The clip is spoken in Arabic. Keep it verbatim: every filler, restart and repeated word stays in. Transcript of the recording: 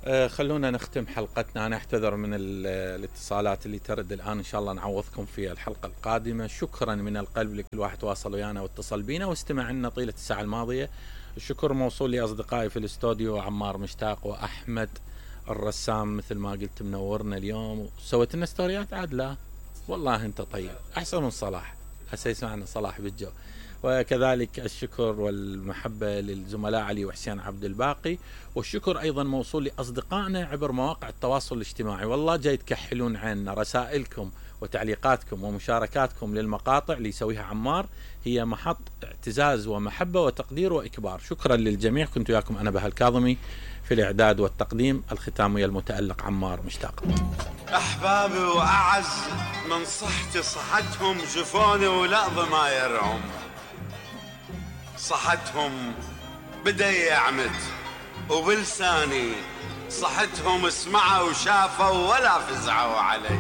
آه، خلونا نختم حلقتنا. أنا أعتذر من ال- الاتصالات اللي ترد الآن، إن شاء الله نعوضكم في الحلقة القادمة. شكرا من القلب لكل واحد تواصل ويانا واتصل بينا واستمع لنا طيلة الساعة الماضية. الشكر موصول لأصدقائي في الاستوديو، عمار مشتاق وأحمد الرسام، مثل ما قلت منورنا اليوم. سويت لنا ستوريات عاد؟ لا والله أنت طيب، أحسن من صلاح، هسه يسمعنا صلاح بالجو. وكذلك الشكر والمحبة للزملاء علي وحسين عبد الباقي، والشكر أيضا موصول لأصدقائنا عبر مواقع التواصل الاجتماعي. والله جاي تكحلون عنا، رسائلكم وتعليقاتكم ومشاركاتكم للمقاطع اللي يسويها عمار هي محط اعتزاز ومحبة وتقدير وإكبار. شكرا للجميع. كنت وياكم أنا بهاء الكاظمي في الإعداد والتقديم، الختام ويا المتألق عمار مشتاق. أحبابي وأعز من صحتي صحتهم، جفوني ولا ضمايرهم صحتهم بدا يعمد، وبلساني صحتهم اسمعوا وشافوا ولا فزعوا علي.